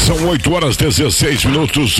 São 8h16,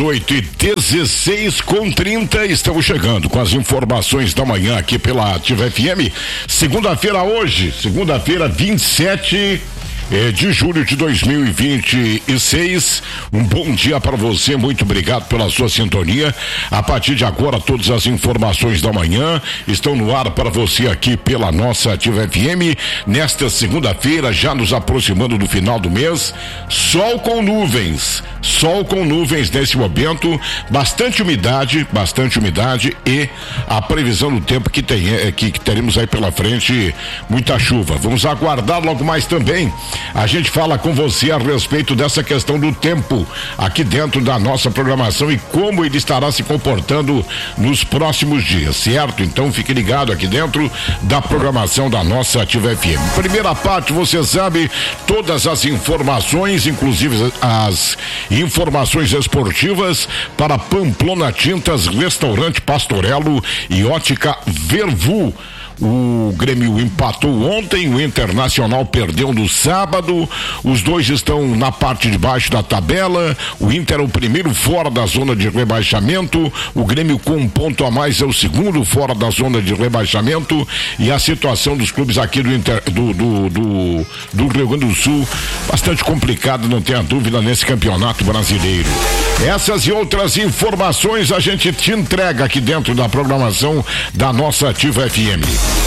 8h16:30. Estamos chegando com as informações da manhã aqui pela Ativa FM. Segunda-feira hoje, segunda-feira 27 de julho de 2026. Um bom dia para você, muito obrigado pela sua sintonia. A partir de agora, todas as informações da manhã estão no ar para você aqui pela nossa Ativa FM. Nesta segunda-feira, já nos aproximando do final do mês, sol com nuvens nesse momento, bastante umidade e a previsão do tempo que teremos aí pela frente, muita chuva. Vamos aguardar logo mais também. A gente fala com você a respeito dessa questão do tempo aqui dentro da nossa programação e como ele estará se comportando nos próximos dias, certo? Então fique ligado aqui dentro da programação da nossa Ativa FM. Primeira parte, você sabe, todas as informações, inclusive as informações esportivas para Pamplona Tintas, Restaurante Pastorello e Ótica Vervu. O Grêmio empatou ontem, o Internacional perdeu no sábado, os dois estão na parte de baixo da tabela. O Inter é o primeiro fora da zona de rebaixamento, o Grêmio com um ponto a mais é o segundo fora da zona de rebaixamento, e a situação dos clubes aqui do Rio Grande do Sul bastante complicada, não tenha dúvida, nesse campeonato brasileiro. Essas e outras informações a gente te entrega aqui dentro da programação da nossa Ativa FM.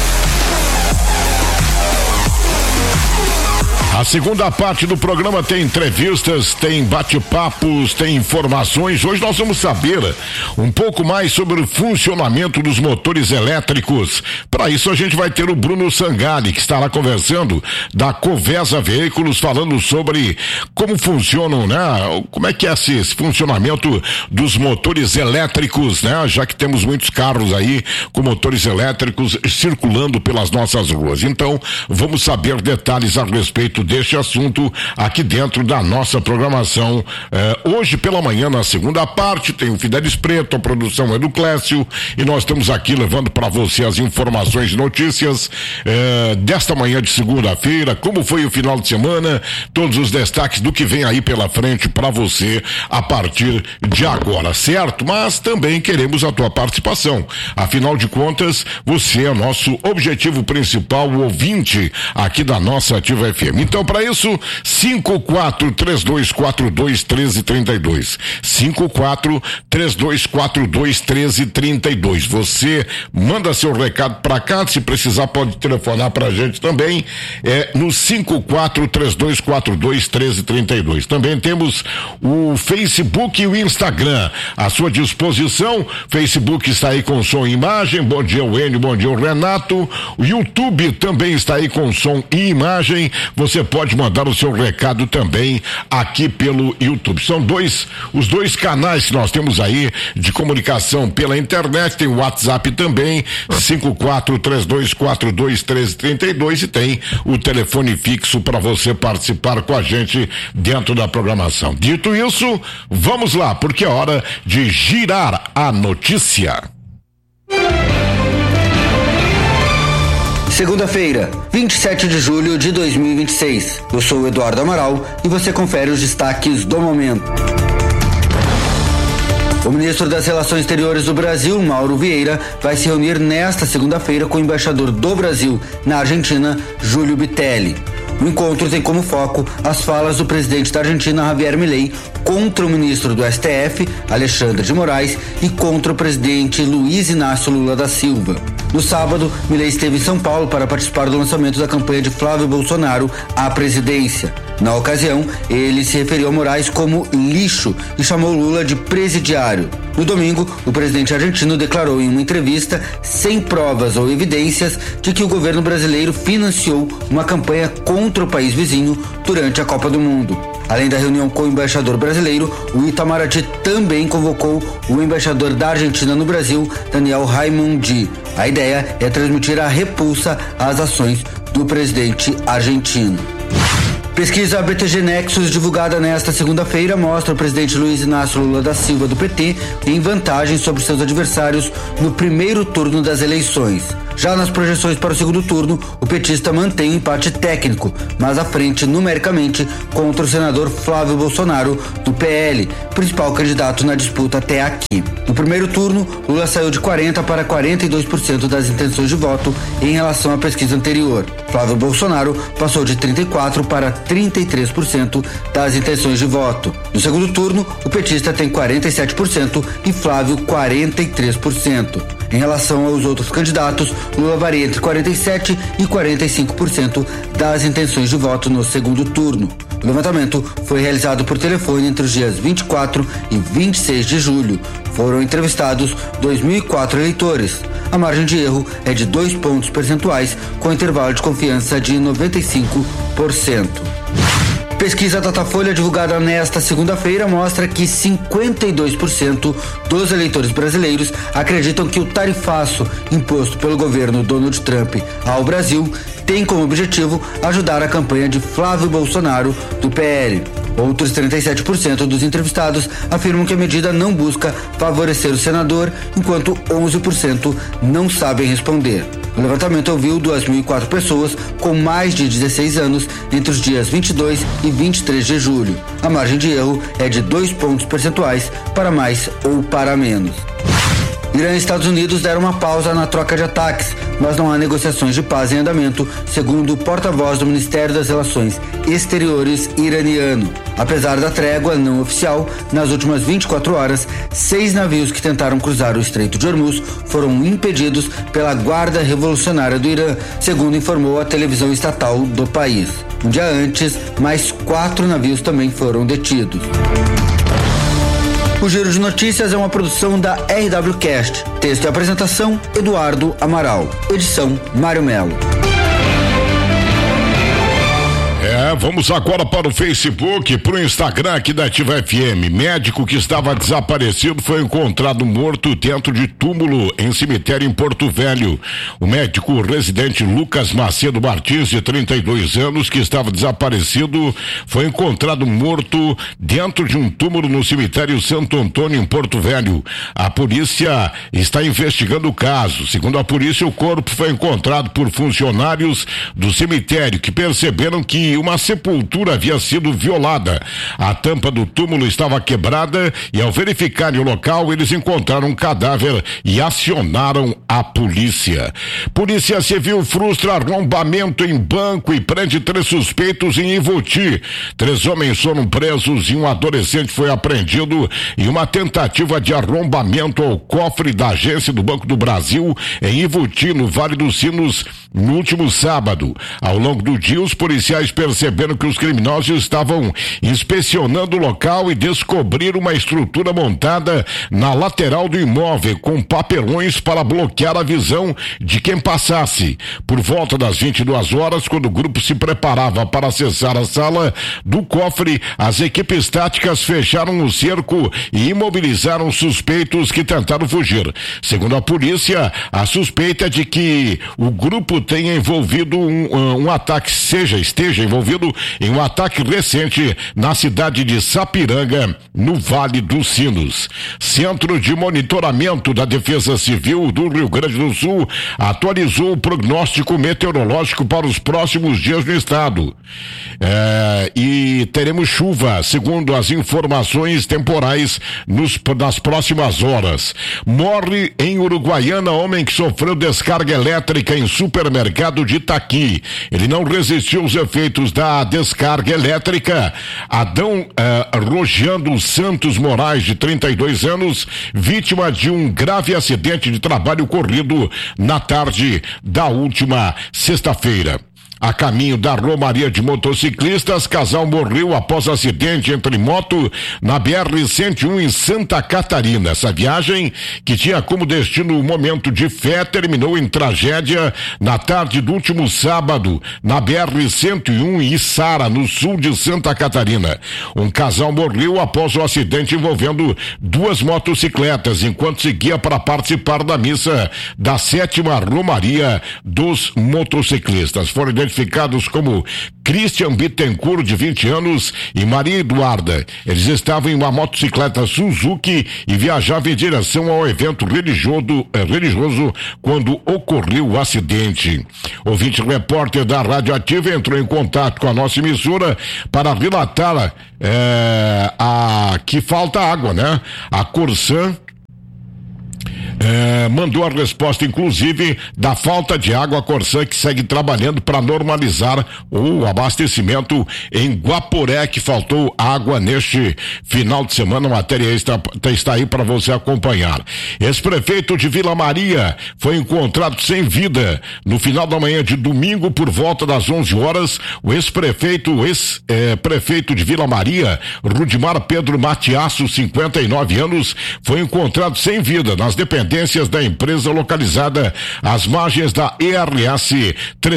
A segunda parte do programa tem entrevistas, tem bate-papos, tem informações. Hoje nós vamos saber um pouco mais sobre o funcionamento dos motores elétricos. Para isso a gente vai ter o Bruno Sangali, que estará conversando da Covesa Veículos, falando sobre como funcionam, né? Como é que é esse funcionamento dos motores elétricos, né? Já que temos muitos carros aí com motores elétricos circulando pelas nossas ruas. Então, vamos saber detalhes a respeito deste assunto aqui dentro da nossa programação. Hoje pela manhã, na segunda parte, tem o Fidelis Preto, a produção é do Clécio, e nós estamos aqui levando para você as informações e notícias desta manhã de segunda-feira, como foi o final de semana, todos os destaques do que vem aí pela frente para você a partir de agora, certo? Mas também queremos a tua participação, afinal de contas, você é o nosso objetivo principal, o ouvinte aqui da nossa Ativa FM. Então, para isso, 54-3242-1332. 54-3242-1332. Você manda seu recado para cá, se precisar pode telefonar pra gente também, no 54-3242-1332. Também temos o Facebook e o Instagram à sua disposição. Facebook está aí com som e imagem. Bom dia, Wênio, bom dia, Renato. O YouTube também está aí com som e imagem. Você pode mandar o seu recado também aqui pelo YouTube. São os dois canais que nós temos aí de comunicação pela internet. Tem o WhatsApp também, 54-3242-1332, e tem o telefone fixo para você participar com a gente dentro da programação. Dito isso, vamos lá, porque é hora de girar a notícia. Segunda-feira, 27 de julho de 2026. Eu sou o Eduardo Amaral e você confere os destaques do momento. O ministro das Relações Exteriores do Brasil, Mauro Vieira, vai se reunir nesta segunda-feira com o embaixador do Brasil na Argentina, Júlio Bitelli. O encontro tem como foco as falas do presidente da Argentina, Javier Milei, contra o ministro do STF, Alexandre de Moraes, e contra o presidente Luiz Inácio Lula da Silva. No sábado, Milei esteve em São Paulo para participar do lançamento da campanha de Flávio Bolsonaro à presidência. Na ocasião, ele se referiu a Moraes como lixo e chamou Lula de presidiário. No domingo, o presidente argentino declarou em uma entrevista, sem provas ou evidências, de que o governo brasileiro financiou uma campanha contra o país vizinho durante a Copa do Mundo. Além da reunião com o embaixador brasileiro, o Itamaraty também convocou o embaixador da Argentina no Brasil, Daniel Raimondi. A ideia é transmitir a repulsa às ações do presidente argentino. Pesquisa BTG Nexus, divulgada nesta segunda-feira, mostra o presidente Luiz Inácio Lula da Silva, do PT, em vantagem sobre seus adversários no primeiro turno das eleições. Já nas projeções para o segundo turno, o petista mantém um empate técnico, mas à frente numericamente contra o senador Flávio Bolsonaro, do PL, principal candidato na disputa até aqui. No primeiro turno, Lula saiu de 40% para 42% das intenções de voto em relação à pesquisa anterior. Flávio Bolsonaro passou de 34% para 33% das intenções de voto. No segundo turno, o petista tem 47% e Flávio 43%. Em relação aos outros candidatos, Lula varia entre 47% e 45% das intenções de voto no segundo turno. O levantamento foi realizado por telefone entre os dias 24 e 26 de julho. Foram entrevistados 2.004 eleitores. A margem de erro é de 2 pontos percentuais, com intervalo de confiança de 95%. Pesquisa Datafolha divulgada nesta segunda-feira mostra que 52% dos eleitores brasileiros acreditam que o tarifaço imposto pelo governo Donald Trump ao Brasil tem como objetivo ajudar a campanha de Flávio Bolsonaro, do PL. Outros 37% dos entrevistados afirmam que a medida não busca favorecer o senador, enquanto 11% não sabem responder. O levantamento ouviu 2.004 pessoas com mais de 16 anos entre os dias 22 e 23 de julho. A margem de erro é de 2 pontos percentuais para mais ou para menos. Irã e Estados Unidos deram uma pausa na troca de ataques, mas não há negociações de paz em andamento, segundo o porta-voz do Ministério das Relações Exteriores iraniano. Apesar da trégua não oficial, nas últimas 24 horas, 6 navios que tentaram cruzar o Estreito de Hormuz foram impedidos pela Guarda Revolucionária do Irã, segundo informou a televisão estatal do país. Um dia antes, mais 4 navios também foram detidos. O Giro de Notícias é uma produção da RWCast. Texto e apresentação, Eduardo Amaral. Edição, Mário Melo. Vamos agora para o Facebook, para o Instagram aqui da Ativa FM. Médico que estava desaparecido foi encontrado morto dentro de túmulo em cemitério em Porto Velho. O médico residente Lucas Macedo Martins, de 32 anos, que estava desaparecido, foi encontrado morto dentro de um túmulo no cemitério Santo Antônio em Porto Velho. A polícia está investigando o caso. Segundo a polícia, o corpo foi encontrado por funcionários do cemitério que perceberam que uma sepultura havia sido violada. A tampa do túmulo estava quebrada e, ao verificarem o local, eles encontraram um cadáver e acionaram a polícia. Polícia Civil frustra arrombamento em banco e prende 3 suspeitos em Ivoti. 3 homens foram presos e um adolescente foi apreendido em uma tentativa de arrombamento ao cofre da agência do Banco do Brasil em Ivoti, no Vale dos Sinos, no último sábado. Ao longo do dia, os policiais perceberam que os criminosos estavam inspecionando o local e descobriram uma estrutura montada na lateral do imóvel com papelões para bloquear a visão de quem passasse. Por volta das 22 horas, quando o grupo se preparava para acessar a sala do cofre, as equipes táticas fecharam o cerco e imobilizaram suspeitos que tentaram fugir. Segundo a polícia, a suspeita é de que o grupo tenha envolvido um ataque, esteja envolvido em um ataque recente na cidade de Sapiranga, no Vale dos Sinos. Centro de Monitoramento da Defesa Civil do Rio Grande do Sul atualizou o prognóstico meteorológico para os próximos dias no estado. E teremos chuva, segundo as informações temporais nas próximas horas. Morre em Uruguaiana homem que sofreu descarga elétrica em supermercado de Itaqui. Ele não resistiu aos efeitos da descarga elétrica. Adão Rojando Santos Moraes, de 32 anos, vítima de um grave acidente de trabalho ocorrido na tarde da última sexta-feira. A caminho da Romaria de Motociclistas, casal morreu após acidente entre moto na BR-101 em Santa Catarina. Essa viagem, que tinha como destino um momento de fé, terminou em tragédia na tarde do último sábado, na BR-101 em Içara, no sul de Santa Catarina. Um casal morreu após o acidente envolvendo 2 motocicletas, enquanto seguia para participar da missa da 7ª Romaria dos Motociclistas. Foram identificados identificados como Christian Bittencourt, de 20 anos, e Maria Eduarda. Eles estavam em uma motocicleta Suzuki e viajavam em direção ao evento religioso quando ocorreu o acidente. Ouvinte repórter da Rádio Ativa entrou em contato com a nossa emissora para relatar que falta água, né? A Corsan mandou a resposta, inclusive, da falta de água. A Corsan que segue trabalhando para normalizar o abastecimento em Guaporé, que faltou água neste final de semana. A matéria está aí para você acompanhar. Ex-prefeito de Vila Maria foi encontrado sem vida no final da manhã de domingo por volta das 11 horas. O ex-prefeito de Vila Maria, Rudimar Pedro Matiasso, 59 anos, foi encontrado sem vida nas dependências da empresa localizada às margens da ERS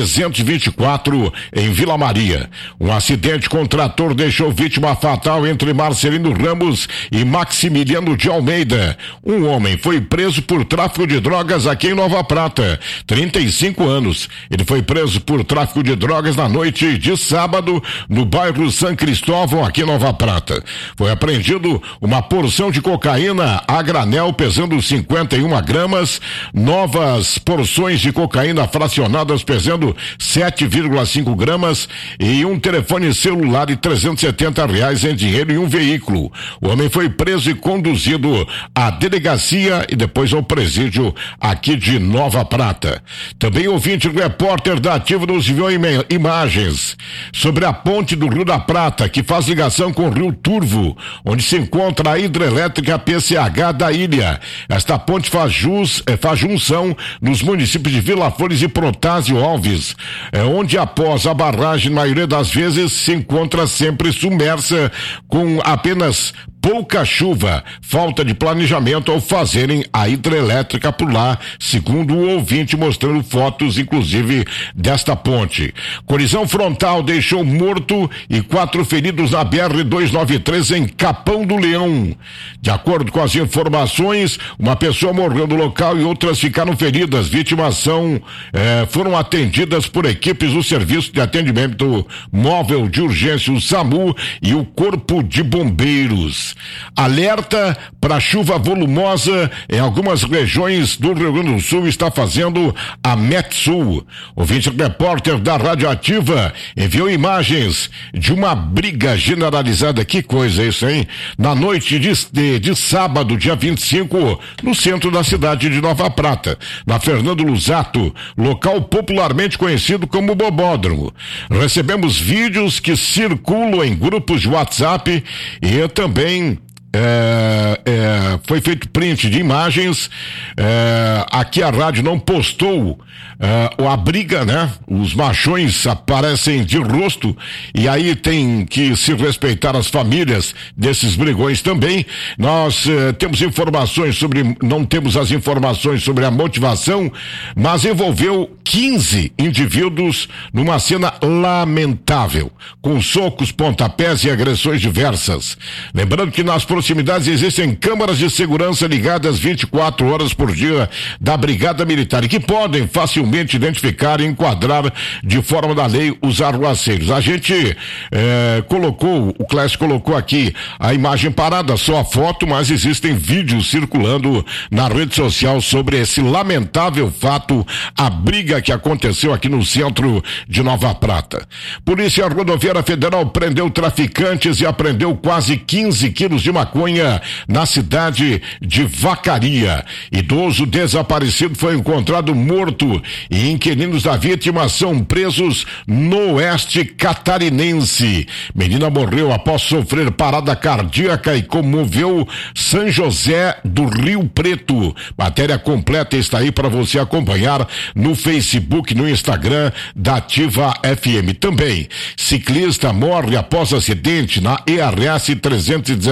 324 em Vila Maria. Um acidente com trator deixou vítima fatal entre Marcelino Ramos e Maximiliano de Almeida. Um homem foi preso por tráfico de drogas aqui em Nova Prata, 35 anos. Ele foi preso por tráfico de drogas na noite de sábado no bairro São Cristóvão, aqui em Nova Prata. Foi apreendido uma porção de cocaína a granel pesando 51 gramas, novas porções de cocaína fracionadas pesando 7,5 gramas e um telefone celular e R$370 em dinheiro e um veículo. O homem foi preso e conduzido à delegacia e depois ao presídio aqui de Nova Prata. Também ouvinte repórter da Ativa nos enviou imagens sobre a ponte do Rio da Prata, que faz ligação com o Rio Turvo, onde se encontra a hidrelétrica PCH da ilha. Esta ponte faz junção nos municípios de Vila Flores e Protásio Alves, onde após a barragem, na maioria das vezes, se encontra sempre submersa com apenas pouca chuva, falta de planejamento ao fazerem a hidrelétrica por lá, segundo o ouvinte, mostrando fotos, inclusive, desta ponte. Colisão frontal deixou morto e 4 feridos na BR-293 em Capão do Leão. De acordo com as informações, uma pessoa morreu no local e outras ficaram feridas. Vítimas foram atendidas por equipes do Serviço de Atendimento Móvel de Urgência, o SAMU, e o Corpo de Bombeiros. Alerta para chuva volumosa em algumas regiões do Rio Grande do Sul, está fazendo a Metsul. Ouvinte repórter da Rádio Ativa enviou imagens de uma briga generalizada. Que coisa isso, hein? Na noite de sábado, dia 25, no centro da cidade de Nova Prata, na Fernando Lusato, local popularmente conhecido como Bobódromo. Recebemos vídeos que circulam em grupos de WhatsApp e também foi feito print de imagens. Aqui a rádio não postou a briga, né? Os machões aparecem de rosto e aí tem que se respeitar as famílias desses brigões também. Nós temos informações não temos as informações sobre a motivação, mas envolveu 15 indivíduos numa cena lamentável, com socos, pontapés e agressões diversas. Lembrando que nas proximidades existem câmaras de segurança ligadas 24 horas por dia da Brigada Militar e que podem facilmente identificar e enquadrar de forma da lei os arruaceiros. A gente o Clécio colocou aqui a imagem parada, só a foto, mas existem vídeos circulando na rede social sobre esse lamentável fato, a briga que aconteceu aqui no centro de Nova Prata. Polícia Rodoviária Federal prendeu traficantes e apreendeu quase 15 quilos de maconha na cidade de Vacaria. Idoso desaparecido foi encontrado morto e inquilinos da vítima são presos no oeste catarinense. Menina morreu após sofrer parada cardíaca e comoveu São José do Rio Preto. Matéria completa está aí para você acompanhar no Facebook, no Instagram da Ativa FM. Também, ciclista morre após acidente na ERS 317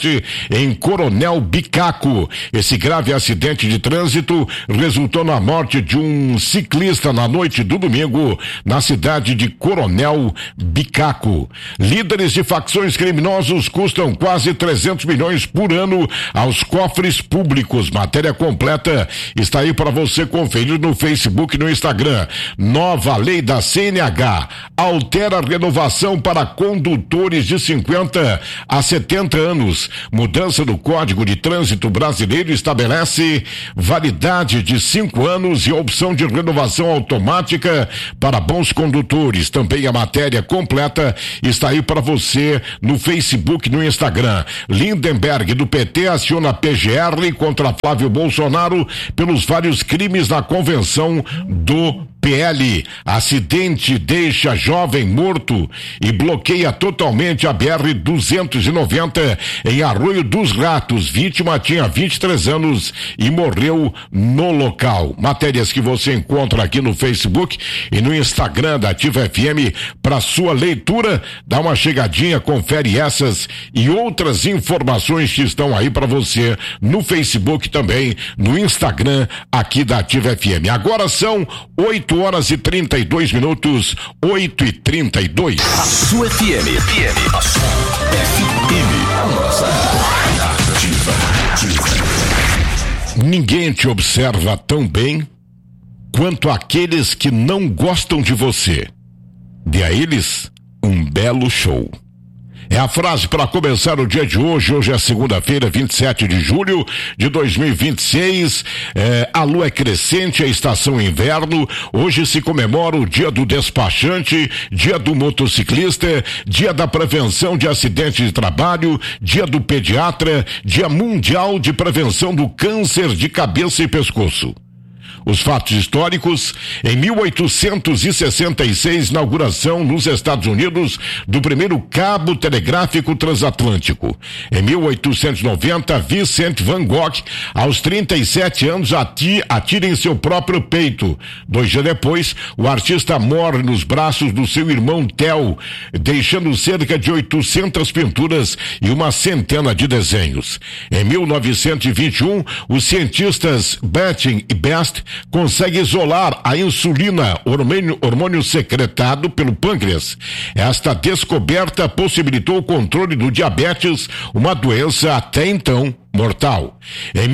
acidente em Coronel Bicaco. Esse grave acidente de trânsito resultou na morte de um ciclista na noite do domingo na cidade de Coronel Bicaco. Líderes de facções criminosos custam quase 300 milhões por ano aos cofres públicos. Matéria completa está aí para você conferir no Facebook e no Instagram. Nova lei da CNH altera a renovação para condutores de 50 a 70 anos. Mudança do Código de Trânsito Brasileiro estabelece validade de 5 anos e opção de renovação automática para bons condutores. Também a matéria completa está aí para você no Facebook e no Instagram. Lindenberg do PT aciona a PGR contra Flávio Bolsonaro pelos vários crimes na convenção do PL. Acidente deixa jovem morto e bloqueia totalmente a BR-290 em Arroio dos Ratos. Vítima tinha 23 anos e morreu no local. Matérias que você encontra aqui no Facebook e no Instagram da Ativa FM para sua leitura. Dá uma chegadinha, confere essas e outras informações que estão aí para você no Facebook também, no Instagram aqui da Ativa FM. Agora são 8 horas e 32 minutos, 8h32. A sua FM. A sua FM. A nossa Ativa. Ninguém te observa tão bem quanto aqueles que não gostam de você. Dê a eles um belo show. É a frase para começar o dia de hoje. Hoje é segunda-feira, 27 de julho de 2026. A lua é crescente, a estação inverno. Hoje se comemora o dia do despachante, dia do motociclista, dia da prevenção de acidentes de trabalho, dia do pediatra, dia mundial de prevenção do câncer de cabeça e pescoço. Os fatos históricos: em 1866, inauguração nos Estados Unidos do primeiro cabo telegráfico transatlântico. Em 1890, Vincent van Gogh, aos 37 anos, atira em seu próprio peito. 2 dias depois, o artista morre nos braços do seu irmão Theo, deixando cerca de 800 pinturas e uma centena de desenhos. Em 1921, os cientistas Betting e Best consegue isolar a insulina, hormônio secretado pelo pâncreas. Esta descoberta possibilitou o controle do diabetes, uma doença até então mortal. Em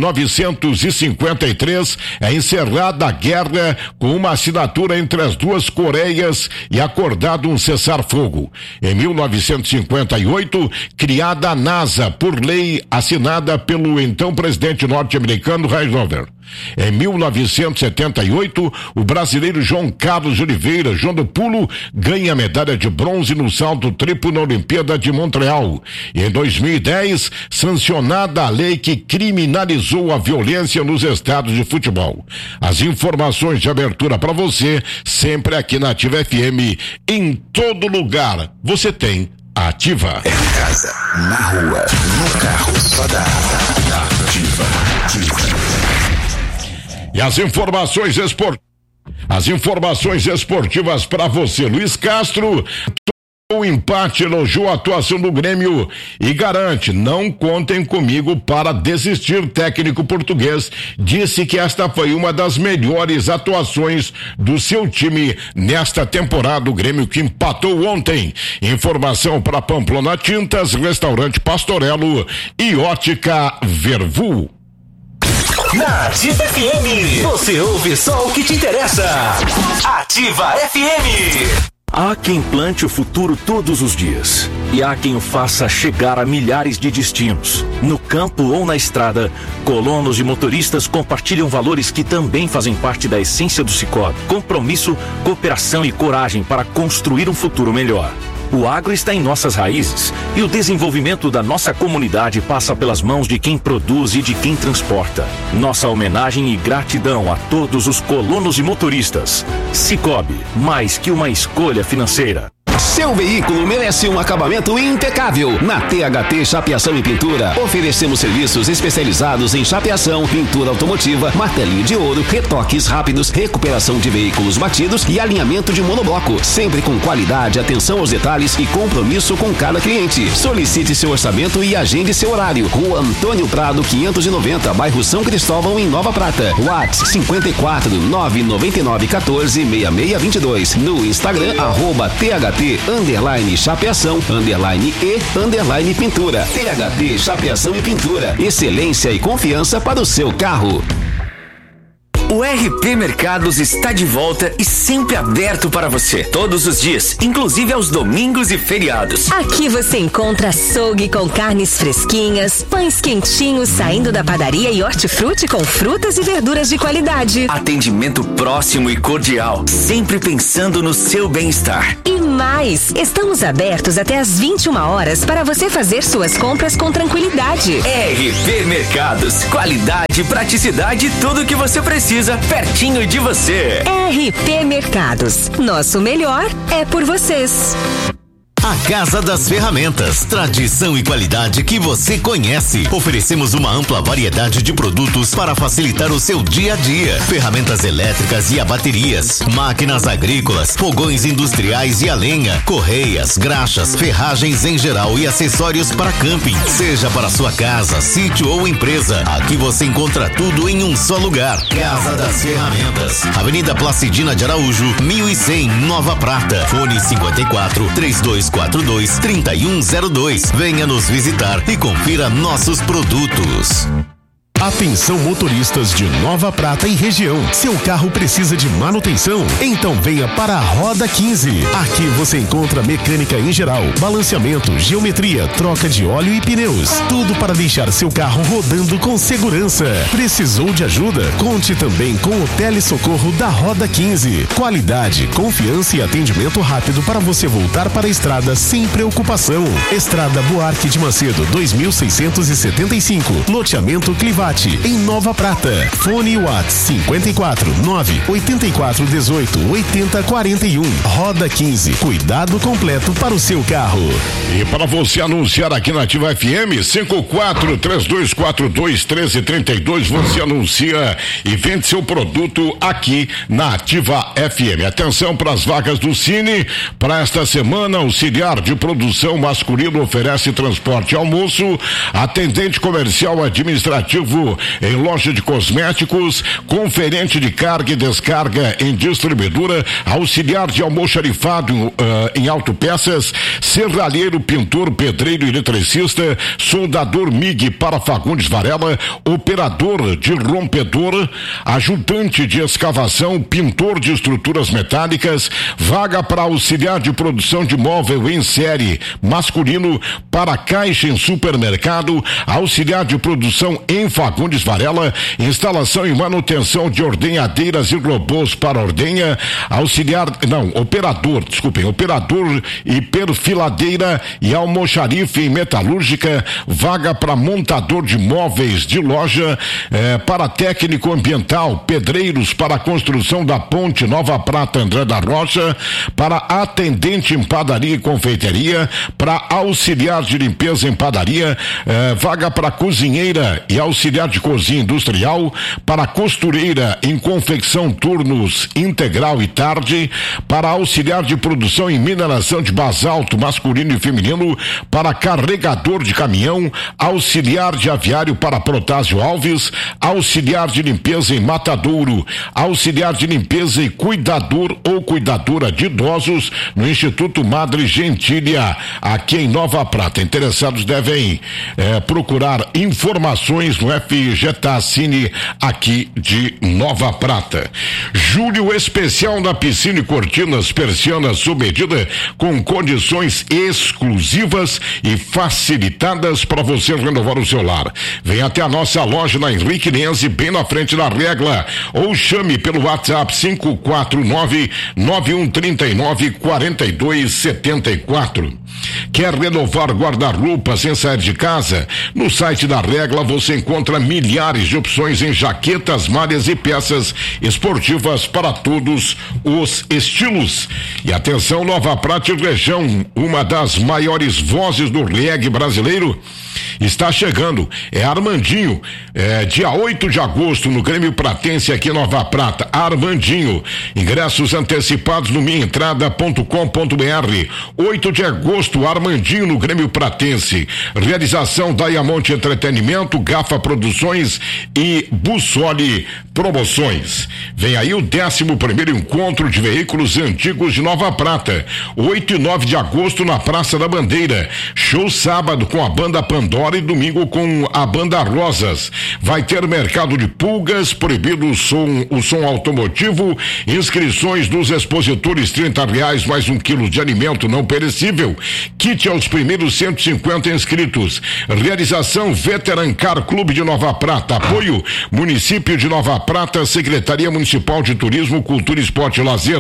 1953, é encerrada a guerra com uma assinatura entre as duas Coreias e acordado um cessar-fogo. Em 1958, criada a NASA, por lei assinada pelo então presidente norte-americano Eisenhower. Em 1978, o brasileiro João Carlos Oliveira, João do Pulo, ganha a medalha de bronze no salto triplo na Olimpíada de Montreal. E em 2010, sancionada a lei que criminalizou a violência nos estádios de futebol. As informações de abertura para você, sempre aqui na Ativa FM, em todo lugar. Você tem a Ativa. É em casa, na rua, no carro, só da Ativa. E as informações esportivas para você. Luiz Castro, o empate, elogiou a atuação do Grêmio e garante: não contem comigo para desistir. Técnico português disse que esta foi uma das melhores atuações do seu time nesta temporada. O Grêmio que empatou ontem. Informação para Pamplona Tintas, Restaurante Pastorello e Ótica Vervu. Na Ativa FM, você ouve só o que te interessa. Ativa FM. Há quem plante o futuro todos os dias e há quem o faça chegar a milhares de destinos. No campo ou na estrada, colonos e motoristas compartilham valores que também fazem parte da essência do Sicoob: compromisso, cooperação e coragem para construir um futuro melhor. O agro está em nossas raízes e o desenvolvimento da nossa comunidade passa pelas mãos de quem produz e de quem transporta. Nossa homenagem e gratidão a todos os colonos e motoristas. Sicoob, mais que uma escolha financeira. Seu veículo merece um acabamento impecável. Na THT Chapeação e Pintura, oferecemos serviços especializados em chapeação, pintura automotiva, martelinho de ouro, retoques rápidos, recuperação de veículos batidos e alinhamento de monobloco. Sempre com qualidade, atenção aos detalhes e compromisso com cada cliente. Solicite seu orçamento e agende seu horário. Rua Antônio Prado, 590, bairro São Cristóvão, em Nova Prata. WhatsApp 54 999 14 6622. No Instagram, @THT_chapeação_e_pintura. THT Chapeação e Pintura. Excelência e confiança para o seu carro. O RP Mercados está de volta e sempre aberto para você, todos os dias, inclusive aos domingos e feriados. Aqui você encontra açougue com carnes fresquinhas, pães quentinhos saindo da padaria e hortifruti com frutas e verduras de qualidade. Atendimento próximo e cordial, sempre pensando no seu bem-estar. E mais, estamos abertos até às 21 horas para você fazer suas compras com tranquilidade. RP Mercados, qualidade, praticidade e tudo o que você precisa pertinho de você. RP Mercados, nosso melhor é por vocês. A Casa das Ferramentas, tradição e qualidade que você conhece. Oferecemos uma ampla variedade de produtos para facilitar o seu dia a dia. Ferramentas elétricas e a baterias, máquinas agrícolas, fogões industriais e a lenha, correias, graxas, ferragens em geral e acessórios para camping. Seja para sua casa, sítio ou empresa, aqui você encontra tudo em um só lugar. Casa das Ferramentas, Avenida Placidina de Araújo, 1100, Nova Prata. Fone 54 3242 3102. Venha nos visitar e confira nossos produtos. Atenção motoristas de Nova Prata e região. Seu carro precisa de manutenção? Então venha para a Roda 15. Aqui você encontra mecânica em geral, balanceamento, geometria, troca de óleo e pneus. Tudo para deixar seu carro rodando com segurança. Precisou de ajuda? Conte também com o telesocorro da Roda 15. Qualidade, confiança e atendimento rápido para você voltar para a estrada sem preocupação. Estrada Buarque de Macedo, 2675. Loteamento Clivate, em Nova Prata. Fone WhatsApp 54 984 18 80 41. Roda 15. Cuidado completo para o seu carro. E para você anunciar aqui na Ativa FM, 54 3242 1332, você anuncia e vende seu produto aqui na Ativa FM. Atenção para as vagas do Cine. Para esta semana, auxiliar de produção masculino oferece transporte e almoço, atendente comercial administrativo em loja de cosméticos, conferente de carga e descarga em distribuidora, auxiliar de almoxarifado em autopeças, serralheiro, pintor, pedreiro, eletricista, soldador MIG para Fagundes Varela, operador de rompedor, ajudante de escavação, pintor de estruturas metálicas, vaga para auxiliar de produção de móvel em série masculino para caixa em supermercado, auxiliar de produção em Fagundes Varela, instalação e manutenção de ordenhadeiras e robôs para ordenha, operador e perfiladeira e almoxarife em metalúrgica, vaga para montador de móveis de loja, para técnico ambiental, pedreiros para a construção da ponte Nova Prata André da Rocha, para atendente em padaria e confeitaria, para auxiliar de limpeza em padaria, vaga para cozinheira e auxiliar de cozinha industrial, para costureira em confecção turnos integral e tarde, para auxiliar de produção em mineração de basalto masculino e feminino, para carregador de caminhão, auxiliar de aviário para Protásio Alves, auxiliar de limpeza em Matadouro, auxiliar de limpeza e cuidador ou cuidadora de idosos no Instituto Madre Gentília, aqui em Nova Prata. Interessados devem procurar informações no FGTA Cine aqui de Nova Prata. Julho especial na piscina e cortinas persianas sob medida, com condições exclusivas e facilitadas para você renovar o seu lar. Vem até a nossa loja na Henrique Nense, bem na frente da Regla, ou chame pelo WhatsApp 549-9139-4274. Quer renovar guarda-roupa sem sair de casa? No site da Regla você encontra encontra milhares de opções em jaquetas, malhas e peças esportivas para todos os estilos. E atenção, Nova Prata e região, uma das maiores vozes do reggae brasileiro, está chegando. É Armandinho, dia 8 de agosto no Grêmio Pratense aqui em Nova Prata. Armandinho, ingressos antecipados no minhaentrada.com.br. 8 de agosto, Armandinho no Grêmio Pratense. Realização Diamond Entretenimento, Gafa Produções e Bussoli Promoções. Vem aí o 11º encontro de veículos antigos de Nova Prata. 8 e 9 de agosto na Praça da Bandeira. Show sábado com a banda Pandora e domingo com a banda Rosas. Vai ter mercado de pulgas, proibido o som automotivo, inscrições dos expositores R$30 mais 1 quilo de alimento não perecível, kit aos primeiros 150 inscritos. Realização Veteran Car Clube de Nova Prata. Apoio Município de Nova Prata, Secretaria Municipal de Turismo, Cultura, Esporte e Lazer.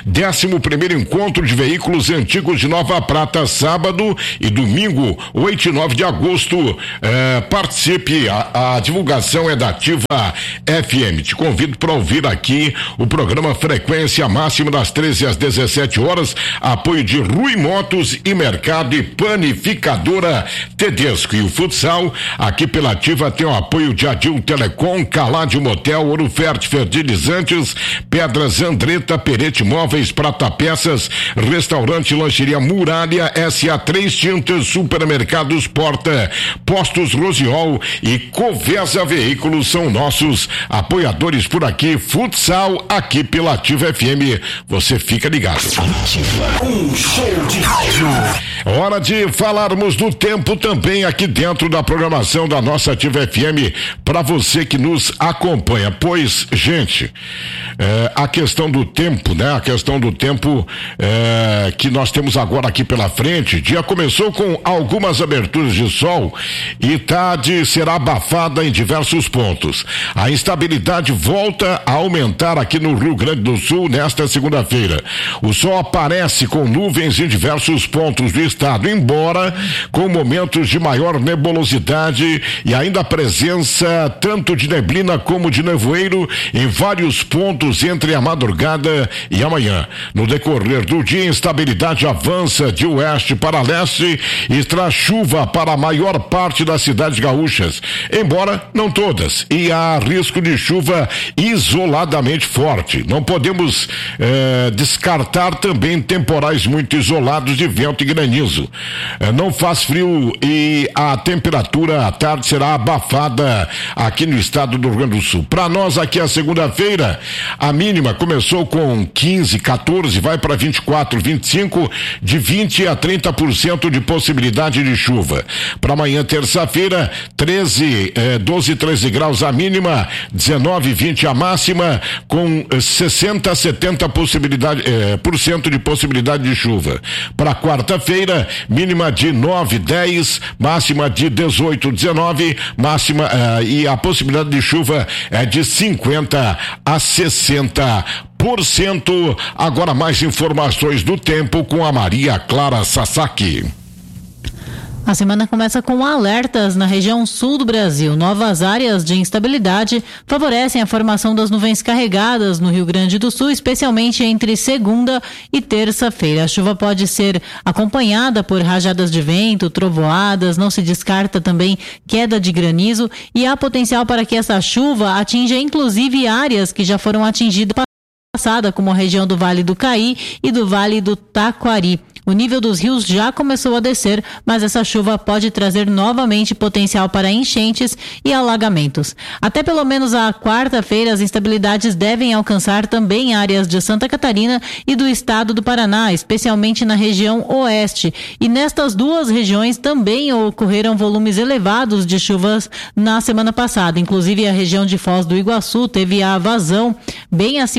11º encontro de veículos antigos de Nova Prata, sábado e domingo, 8 e 9 de agosto. Participe, a divulgação é da Ativa FM. Te convido para ouvir aqui o programa Frequência Máxima das 13 às 17 horas. Apoio de Rui Motos e Mercado e Panificadora Tedesco. E o futsal aqui pela Ativa tem o apoio de Adil Telecom, Calade Motel, Ouro Fert Fertilizantes, Pedras Andretta, Perete Móveis, Prata Peças, Restaurante Lancheria Muralha, SA3 Tintas, Supermercados Porta, Postos Rosiol e Covesa Veículos são nossos apoiadores por aqui. Futsal aqui pela Ativa FM. Você fica ligado. Ativa, um show de rádio. Hora de falarmos do tempo também aqui dentro da programação da nossa Ativa FM para você que nos acompanha. Pois, gente, a questão do tempo, né? A questão do tempo que nós temos agora aqui pela frente. O dia começou com algumas aberturas de sol e tarde será abafada em diversos pontos. A instabilidade volta a aumentar aqui no Rio Grande do Sul nesta segunda-feira. O sol aparece com nuvens em diversos pontos do estado, embora com momentos de maior nebulosidade e ainda a presença tanto de neblina como de nevoeiro em vários pontos entre a madrugada e amanhã. No decorrer do dia, a instabilidade avança de oeste para leste e traz chuva para a maior parte das cidades gaúchas, embora não todas, e há risco de chuva isoladamente forte. Não podemos descartar também temporais muito isolados de vento e granizo. Não faz frio e a temperatura à tarde será abafada aqui no estado do Rio Grande do Sul. Para nós aqui a segunda-feira, a mínima começou com 15, 14, vai para 24, 25, de 20 a 30% de possibilidade de chuva. Para amanhã, terça-feira, 12, 13 graus a mínima, 19, 20 a máxima, com 60 a 70% de possibilidade de chuva. Para quarta-feira, mínima de 9, 10, máxima de 18, 19, máxima e a possibilidade de chuva é de 50 a 60%. Agora mais informações do tempo com a Maria Clara Sasaki. A semana começa com alertas na região sul do Brasil. Novas áreas de instabilidade favorecem a formação das nuvens carregadas no Rio Grande do Sul, especialmente entre segunda e terça-feira. A chuva pode ser acompanhada por rajadas de vento, trovoadas, não se descarta também queda de granizo e há potencial para que essa chuva atinja inclusive áreas que já foram atingidas passada, como a região do Vale do Caí e do Vale do Taquari. O nível dos rios já começou a descer, mas essa chuva pode trazer novamente potencial para enchentes e alagamentos. Até pelo menos a quarta-feira, as instabilidades devem alcançar também áreas de Santa Catarina e do estado do Paraná, especialmente na região oeste. E nestas duas regiões também ocorreram volumes elevados de chuvas na semana passada. Inclusive, a região de Foz do Iguaçu teve a vazão bem acima da média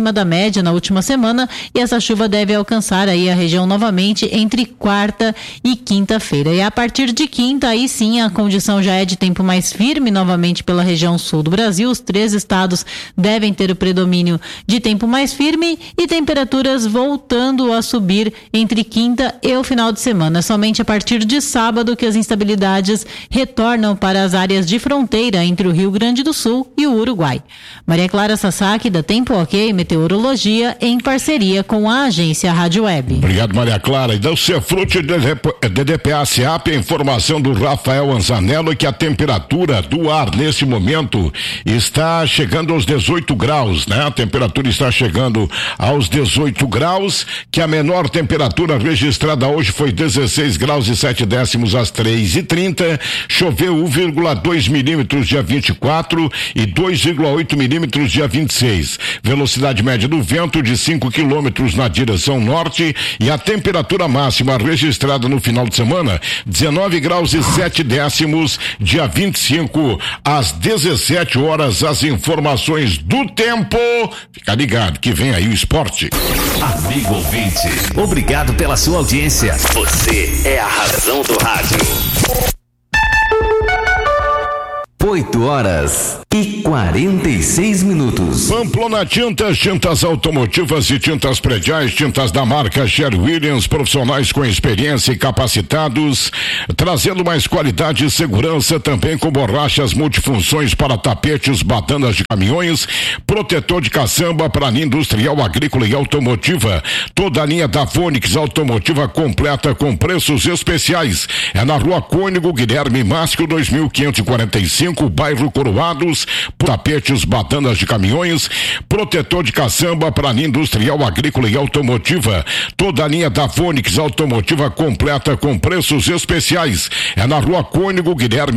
média na última semana e essa chuva deve alcançar aí a região novamente entre quarta e quinta-feira. E a partir de quinta, aí sim, a condição já é de tempo mais firme novamente pela região sul do Brasil. Os 3 estados devem ter o predomínio de tempo mais firme e temperaturas voltando a subir entre quinta e o final de semana. É somente a partir de sábado que as instabilidades retornam para as áreas de fronteira entre o Rio Grande do Sul e o Uruguai. Maria Clara Sasaki, da Tempo OK Meteorologia, em parceria com a agência Rádio Web. Obrigado, Maria Clara. E da Cefrute DDPA SEAP, a informação do Rafael Anzanello que a temperatura do ar nesse momento está chegando aos 18 graus, né? A temperatura está chegando aos 18 graus, que a menor temperatura registrada hoje foi 16 graus e 7 décimos às 3h30, choveu 1,2 milímetros dia 24 e 2,8 milímetros dia 26. Velocidade média do vento de 5 quilômetros na direção norte e a temperatura máxima registrada no final de semana, 19 graus e 7 décimos, dia 25 às 17 horas, as informações do tempo. Fica ligado que vem aí o esporte. Amigo ouvinte, obrigado pela sua audiência. Você é a razão do rádio. 8h46. Pamplona Tintas, tintas automotivas e tintas prediais, tintas da marca Sherwin-Williams, profissionais com experiência e capacitados, trazendo mais qualidade e segurança, também com borrachas multifunções para tapetes, batanas de caminhões, protetor de caçamba para linha industrial, agrícola e automotiva. Toda a linha da Fônix automotiva completa com preços especiais. É na Rua Cônigo Guilherme Máscio 2545, bairro Coroados. Tapetes, batanas de caminhões, protetor de caçamba para linha industrial, agrícola e automotiva. Toda a linha da Fônix automotiva completa com preços especiais. É na Rua Cônigo Guilherme